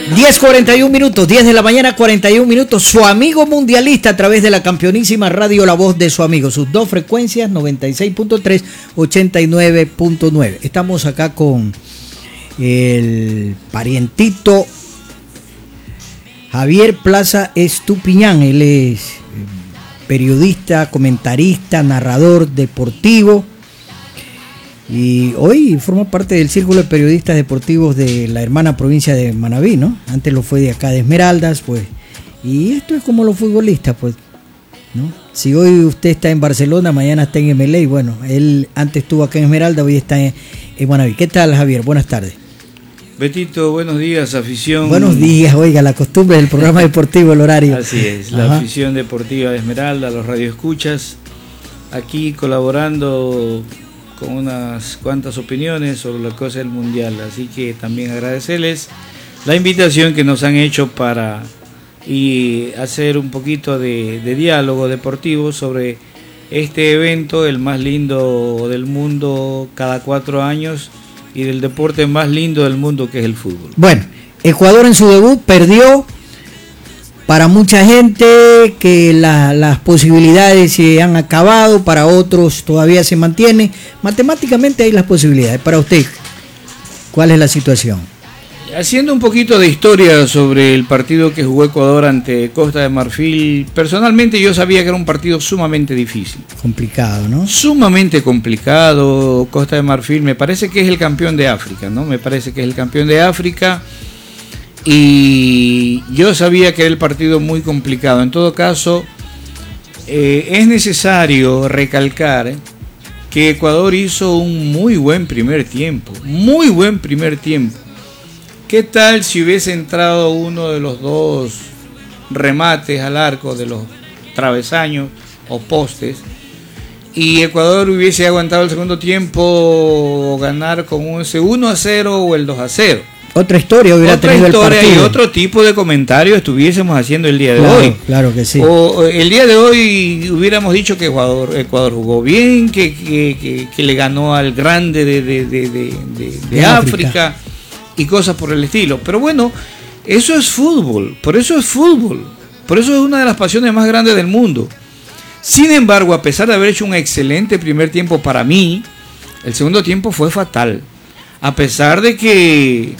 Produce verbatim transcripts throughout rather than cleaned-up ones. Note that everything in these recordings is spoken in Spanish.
diez cuarenta y un minutos, diez de la mañana, cuarenta y un minutos. Su amigo mundialista a través de la campeonísima radio La Voz de su amigo. Sus dos frecuencias, noventa y seis punto tres, ochenta y nueve punto nueve. Estamos acá con el parientito Javier Plaza Estupiñán. Él es periodista, comentarista, narrador deportivo. Y hoy forma parte del círculo de periodistas deportivos de la hermana provincia de Manabí, ¿no? Antes lo fue de acá de Esmeraldas, pues. Y esto es como los futbolistas, pues, ¿no? Si hoy usted está en Barcelona, mañana está en M L A. Bueno, él antes estuvo acá en Esmeraldas, hoy está en, en Manabí. ¿Qué tal, Javier? Buenas tardes. Betito, buenos días, afición. Buenos días, oiga, la costumbre del programa deportivo, el horario. Así es, la Ajá. afición deportiva de Esmeralda, los radioescuchas, aquí colaborando con unas cuantas opiniones sobre la cosa del mundial, así que también agradecerles la invitación que nos han hecho para y hacer un poquito de, de diálogo deportivo sobre este evento, el más lindo del mundo cada cuatro años y del deporte más lindo del mundo, que es el fútbol. Bueno, Ecuador en su debut perdió. Para mucha gente que la, las posibilidades se han acabado, para otros todavía se mantiene. Matemáticamente hay las posibilidades. Para usted, ¿cuál es la situación? Haciendo un poquito de historia sobre el partido que jugó Ecuador ante Costa de Marfil, personalmente yo sabía que era un partido sumamente difícil. Complicado, ¿no? Sumamente complicado. Costa de Marfil me parece que es el campeón de África, ¿no? Me parece que es el campeón de África. Y yo sabía que era el partido muy complicado. En todo caso, eh, es necesario recalcar que Ecuador hizo un muy buen primer tiempo. Muy buen primer tiempo. ¿Qué tal si hubiese entrado uno de los dos remates al arco de los travesaños o postes y Ecuador hubiese aguantado el segundo tiempo o ganar con un uno a cero o el dos a cero? Otra historia hubiera Otra tenido historia el partido. Y otro tipo de comentario estuviésemos haciendo el día de claro, hoy. Claro que sí. O el día de hoy hubiéramos dicho que Ecuador, Ecuador jugó bien, que, que, que, que le ganó al grande de, de, de, de, de, de África. África y cosas por el estilo. Pero bueno, eso es fútbol, por eso es fútbol, por eso es una de las pasiones más grandes del mundo. Sin embargo, a pesar de haber hecho un excelente primer tiempo para mí, el segundo tiempo fue fatal. A pesar de que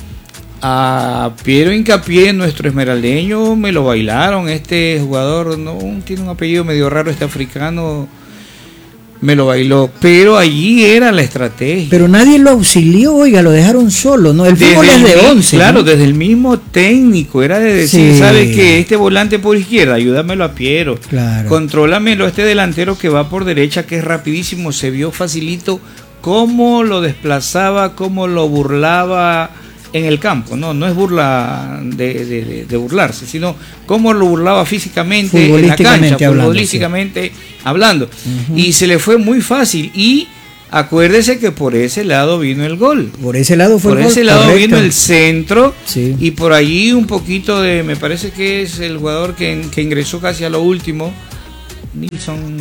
a Piero Hincapié, nuestro esmeraldeño, me lo bailaron. Este jugador no tiene un apellido medio raro, este africano, me lo bailó, pero allí era la estrategia. Pero nadie lo auxilió, oiga, lo dejaron solo, ¿no? El fútbol es de once. Claro, ¿no? Desde el mismo técnico, era de decir, sí. ¿sabes qué? Este volante por izquierda, ayúdamelo a Piero. Claro. Contrólamelo a este delantero que va por derecha, que es rapidísimo. Se vio facilito cómo lo desplazaba, cómo lo burlaba en el campo. No, no es burla de, de, de, de burlarse, sino cómo lo burlaba físicamente en la cancha, futbolísticamente sí. hablando. Uh-huh. Y se le fue muy fácil. Y acuérdese que por ese lado vino el gol. Por ese lado fue Por el ese gol, lado correcto. vino el centro. Sí. Y por allí un poquito de, me parece que es el jugador que, que ingresó casi a lo último. Nilson.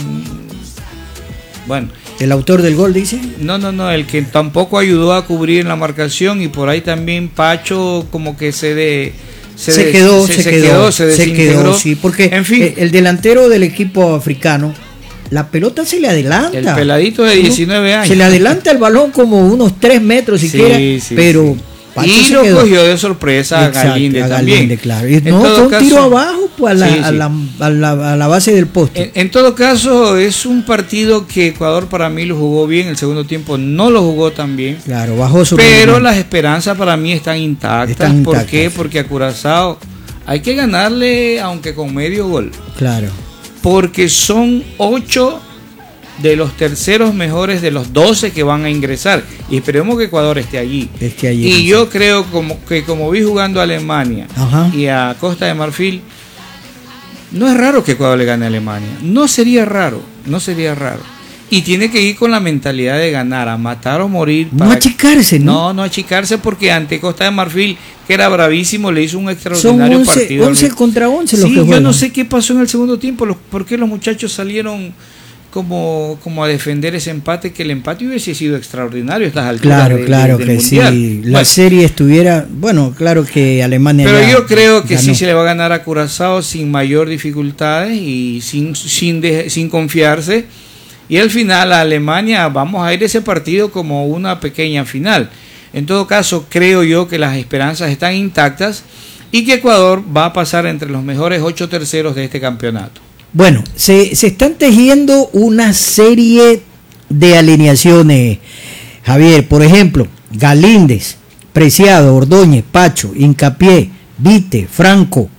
Bueno. ¿El autor del gol dice? No, no, no, el que tampoco ayudó a cubrir en la marcación, y por ahí también Pacho como que se de se, se quedó, se, se quedó, quedó, se desintegró. Se quedó, sí, porque en fin, el, el delantero del equipo africano, la pelota se le adelanta. El peladito de diecinueve años. Se le adelanta el balón como unos tres metros siquiera, sí, sí, pero... Sí. Y lo quedó. Cogió de sorpresa a Galinde, Exacto, a también. Galinde, claro. Y no, fue un caso, tiro abajo pues, a, la, sí, sí. A, la, a, la, a la base del poste. En, en todo caso, es un partido que Ecuador para mí lo jugó bien. El segundo tiempo no lo jugó tan bien. Claro, bajó su Pero rendimiento. Las esperanzas para mí están intactas. Están ¿Por intactas. qué? Porque a Curazao hay que ganarle, aunque con medio gol. Claro. Porque son ocho de los terceros mejores de los doce que van a ingresar, y esperemos que Ecuador esté allí. Esté allí y sí. yo creo como que como vi jugando a Alemania Ajá. y a Costa de Marfil, no es raro que Ecuador le gane a Alemania, no sería raro, no sería raro. Y tiene que ir con la mentalidad de ganar, a matar o morir. Para... No achicarse, ¿no? No, no achicarse, porque ante Costa de Marfil, que era bravísimo, le hizo un extraordinario Son once, partido. once contra once los sí, que yo juegan. no sé qué pasó en el segundo tiempo, los, por qué los muchachos salieron como, como a defender ese empate, que el empate hubiese sido extraordinario a estas alturas. Claro, de, claro de, que mundial. sí. La Bueno, serie estuviera, bueno, claro que Alemania. pero ya yo creo que ganó. sí se le va a ganar a Curazao sin mayor dificultades y sin, sin, de, sin confiarse. Y al final a Alemania vamos a ir a ese partido como una pequeña final. En todo caso, creo yo que las esperanzas están intactas y que Ecuador va a pasar entre los mejores ocho terceros de este campeonato. Bueno, se, se están tejiendo una serie de alineaciones, Javier. Por ejemplo, Galíndez, Preciado, Ordóñez, Pacho, Hincapié, Vite, Franco,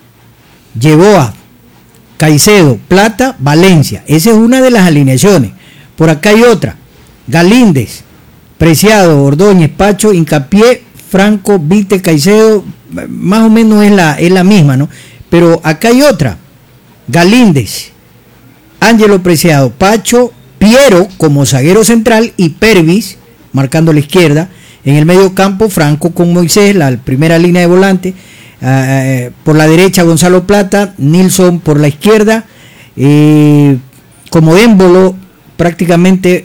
Yeboah, Caicedo, Plata, Valencia. Esa es una de las alineaciones. Por acá hay otra. Galíndez, Preciado, Ordóñez, Pacho, Hincapié, Franco, Vite, Caicedo. Más o menos es la, es la misma, ¿no? Pero acá hay otra. Galíndez, Ángelo Preciado, Pacho, Piero como zaguero central y Pervis marcando la izquierda. En el medio campo, Franco con Moisés, la primera línea de volante. Uh, por la derecha, Gonzalo Plata, Nilsson por la izquierda. Eh, como émbolo, prácticamente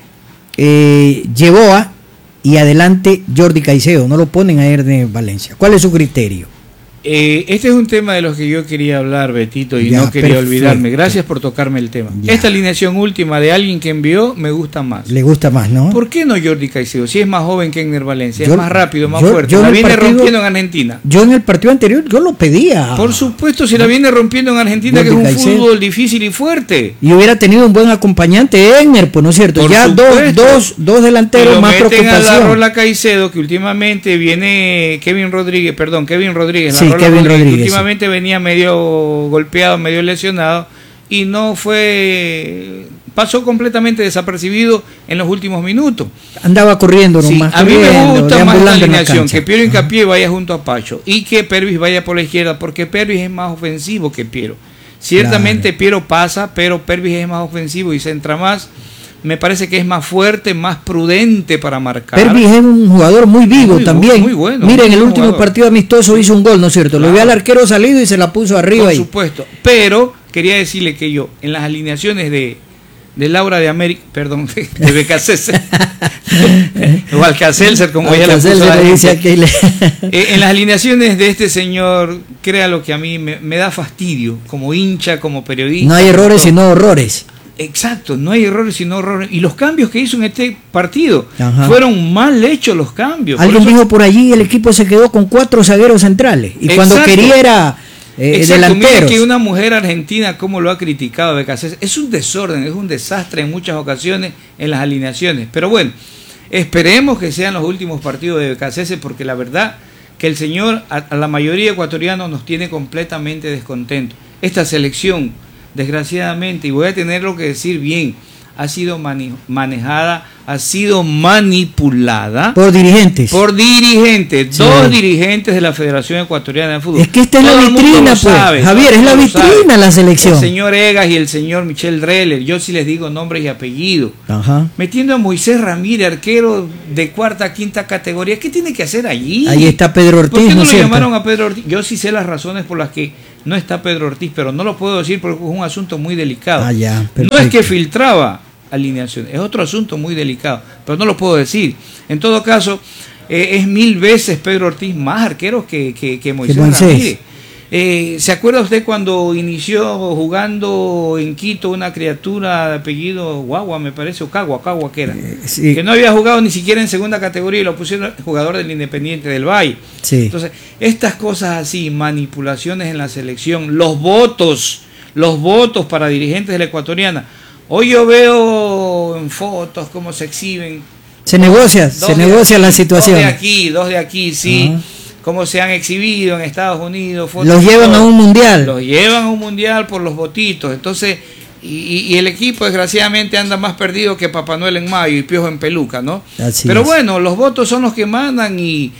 eh, Yeboah y adelante Jordi Caicedo. No lo ponen a Erne Valencia. ¿Cuál es su criterio? Eh, este es un tema de los que yo quería hablar, Betito, y ya, no quería perfecto. olvidarme. Gracias por tocarme el tema. Ya. Esta alineación última de alguien que envió me gusta más. Le gusta más, ¿no? ¿Por qué no Jordi Caicedo? Si es más joven que Enner Valencia, yo, es más rápido, más yo, fuerte. Yo la viene partido, rompiendo en Argentina. Yo en el partido anterior yo lo pedía. Por supuesto, si la viene rompiendo en Argentina, Jordi que es un Caicedo. Fútbol difícil y fuerte. Y hubiera tenido un buen acompañante, Enner, pues no es cierto. Por ya dos, dos, dos delanteros más preocupación. A la rola Caicedo, que últimamente viene Kevin Rodríguez, perdón, Kevin Rodríguez. Sí, la rola Kevin Rodríguez. Rodríguez últimamente venía medio golpeado, medio lesionado y no fue, pasó completamente desapercibido en los últimos minutos. Andaba corriendo nomás. Sí, a mí corriendo, me gusta más la alineación, la que Piero Hincapié vaya junto a Pacho y que Pervis vaya por la izquierda, porque Pervis es más ofensivo que Piero. Ciertamente claro. Piero pasa, pero Pervis es más ofensivo y centra más. Me parece que es más fuerte, más prudente para marcar. Pervis es un jugador muy vivo muy, también. Muy bueno. Miren, en el último jugador. partido amistoso hizo un gol, ¿no es cierto? Claro. Lo vio al arquero salido y se la puso arriba. Por ahí. supuesto. Pero quería decirle que yo, en las alineaciones de, de Laura de América, perdón, de Becasese, o Alcacelser, como ella le puso a la gente, que le... eh, en las alineaciones de este señor, créalo que a mí me, me da fastidio, como hincha, como periodista. No hay errores sino horrores. Exacto, no hay errores sino horrores. Y los cambios que hizo en este partido Ajá. fueron mal hechos los cambios. Alguien por eso... dijo por allí, el equipo se quedó con cuatro zagueros centrales. Y Exacto. cuando quería era eh, delanteros. Mira que una mujer argentina, como lo ha criticado Becasese, es un desorden, es un desastre en muchas ocasiones en las alineaciones. Pero bueno, esperemos que sean los últimos partidos de Becasese, porque la verdad que el señor a, a la mayoría ecuatoriana nos tiene completamente descontentos. Esta selección, desgraciadamente, y voy a tenerlo que decir bien, ha sido mani manejada, ha sido manipulada por dirigentes. Por dirigentes, sí. Dos dirigentes de la Federación Ecuatoriana de Fútbol. Es que esta es la vitrina, pues. Sabe, Javier, es la vitrina la selección. El señor Egas y el señor Michel Dreller, yo sí les digo nombres y apellidos. Ajá. Metiendo a Moisés Ramírez, arquero de cuarta, quinta categoría. ¿Qué tiene que hacer allí? Ahí está Pedro Ortiz. ¿Por qué no, ¿no lo llamaron a Pedro Ortiz? Yo sí sé las razones por las que no está Pedro Ortiz, pero no lo puedo decir porque es un asunto muy delicado. Ah, ya, no es que filtraba alineación, es otro asunto muy delicado, pero no lo puedo decir. En todo caso, eh, es mil veces Pedro Ortiz más arquero que, que, que Moisés Ramírez. Eh, ¿Se acuerda usted cuando inició jugando en Quito una criatura de apellido Guagua, me parece, o Cagua, Cagua que era? Eh, sí. Que no había jugado ni siquiera en segunda categoría y lo pusieron jugador del Independiente del Valle. Sí. Entonces, estas cosas así, manipulaciones en la selección, los votos, los votos para dirigentes de la ecuatoriana. Hoy yo veo en fotos cómo se exhiben. Se negocia, se negocia aquí, la situación. Dos de aquí, dos de aquí, sí. Uh-huh. Cómo se han exhibido en Estados Unidos. Fotos los llevan a un mundial. Los llevan a un mundial por los votitos. Entonces, y, y el equipo desgraciadamente anda más perdido que Papá Noel en mayo y Piojo en peluca, ¿no? Así Pero es. Bueno, los votos son los que mandan y,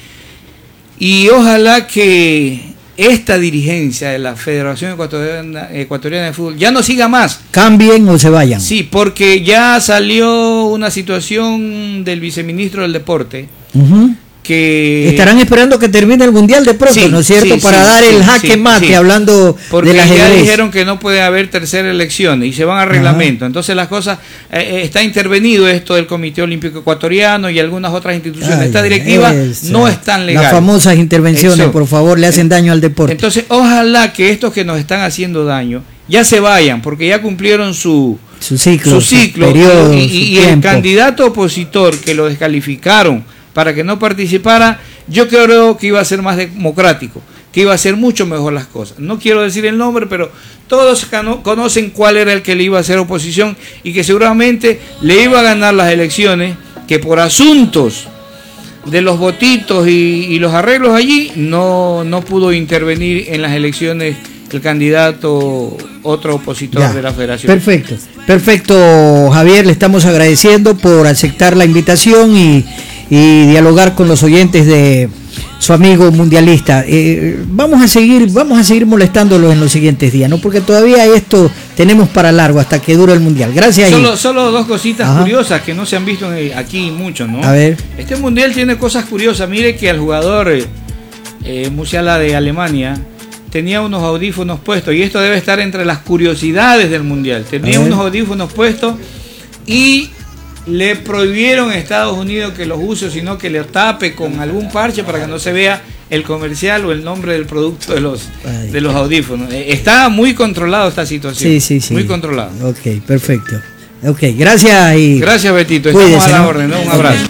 y ojalá que esta dirigencia de la Federación Ecuatoriana, Ecuatoriana de Fútbol ya no siga más. Cambien o se vayan. Sí, porque ya salió una situación del viceministro del Deporte, uh-huh. que estarán esperando que termine el mundial de pronto, sí, ¿no es cierto? Sí, para sí, dar sí, el jaque sí, mate, sí. hablando porque de las ya ajedrez. Dijeron que no puede haber tercera elección y se van a reglamento. Ajá. Entonces las cosas, eh, está intervenido esto del Comité Olímpico Ecuatoriano y algunas otras instituciones. Ay, Esta directiva esa, no están legales. Las famosas intervenciones, Eso. por favor, le hacen daño al deporte. Entonces, ojalá que estos que nos están haciendo daño ya se vayan, porque ya cumplieron su su ciclo, su ciclo su periodo, y, y, y el candidato opositor que lo descalificaron para que no participara, yo creo que iba a ser más democrático, que iba a hacer mucho mejor las cosas. No quiero decir el nombre, pero todos conocen cuál era el que le iba a hacer oposición y que seguramente le iba a ganar las elecciones, que por asuntos de los votitos y, y los arreglos allí no, no pudo intervenir en las elecciones el candidato, otro opositor ya, de la federación. Perfecto, perfecto, Javier, le estamos agradeciendo por aceptar la invitación y, y dialogar con los oyentes de su amigo mundialista. Eh, vamos a seguir, vamos a seguir molestándolos en los siguientes días, ¿no? Porque todavía esto tenemos para largo hasta que dure el mundial. Gracias. Solo, solo dos cositas Ajá. curiosas que no se han visto aquí mucho, ¿no? A ver. Este mundial tiene cosas curiosas. Mire que al jugador eh, Musiala de Alemania tenía unos audífonos puestos, y esto debe estar entre las curiosidades del mundial. Tenía unos audífonos puestos y le prohibieron a Estados Unidos que los use, sino que le tape con algún parche para que no se vea el comercial o el nombre del producto de los de los audífonos. Está muy controlado esta situación. Sí, sí, sí. Muy controlado. Ok, perfecto. Ok, gracias y gracias, Betito. Estamos Cuídese, a la ¿no? orden, ¿no? Un abrazo.